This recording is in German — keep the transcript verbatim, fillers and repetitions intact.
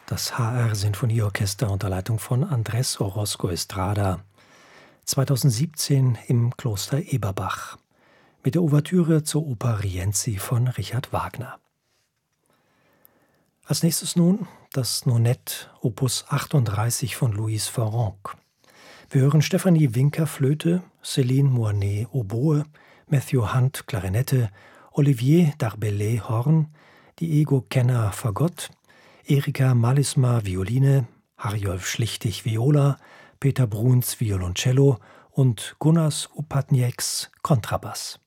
Das H R-Sinfonieorchester unter Leitung von Andrés Orozco Estrada, zweitausendsiebzehn im Kloster Eberbach, mit der Ouvertüre zur Oper Rienzi von Richard Wagner. Als nächstes nun das Nonet Opus achtunddreißig von Louise Farrenc. Wir hören Stephanie Winker Flöte, Céline Moinet Oboe, Matthew Hunt Klarinette, Olivier Darbellay Horn, Diego Kenner Fagott, Erika Malisma Violine, Harjolf Schlichtig Viola, Peter Bruns Violoncello und Gunas Upatnieks Kontrabass.